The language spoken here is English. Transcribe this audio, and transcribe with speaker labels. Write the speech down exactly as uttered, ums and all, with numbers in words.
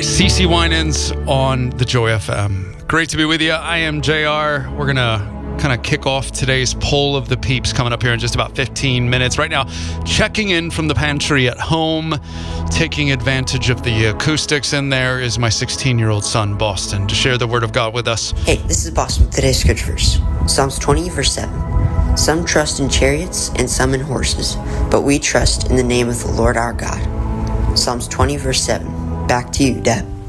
Speaker 1: right, C C Winans on the Joy F M. Great to be with you. I am J R. We're going to kind of kick off today's poll of the peeps coming up here in just about fifteen minutes. Right now, checking in from the pantry at home, taking advantage of the acoustics in there is my sixteen-year-old son, Boston, to share the word of God with us.
Speaker 2: Hey, this is Boston with today's scripture verse. Psalms twenty, verse seven. Some trust in chariots and some in horses, but we trust in the name of the Lord our God. Psalms twenty, verse seven. Back to you, Deb.